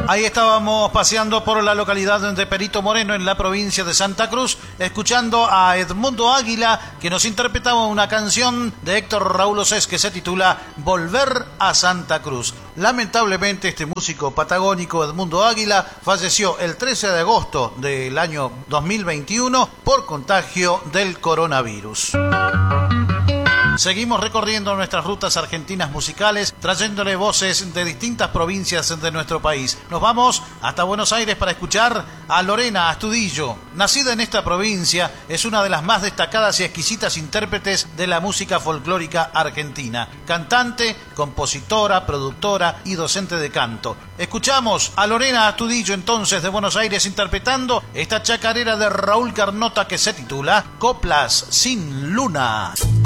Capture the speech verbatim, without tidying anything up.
Ahí estábamos paseando por la localidad de Perito Moreno, en la provincia de Santa Cruz, escuchando a Edmundo Águila, que nos interpretaba una canción de Héctor Raúl Océs que se titula Volver a Santa Cruz. Lamentablemente, este músico patagónico, Edmundo Águila, falleció el trece de agosto del año dos mil veintiuno por contagio del coronavirus. Seguimos recorriendo nuestras rutas argentinas musicales, trayéndole voces de distintas provincias de nuestro país. Nos vamos hasta Buenos Aires para escuchar a Lorena Astudillo. Nacida en esta provincia, es una de las más destacadas y exquisitas intérpretes de la música folclórica argentina. Cantante, compositora, productora y docente de canto. Escuchamos a Lorena Astudillo entonces de Buenos Aires interpretando esta chacarera de Raúl Carnota que se titula Coplas sin Luna.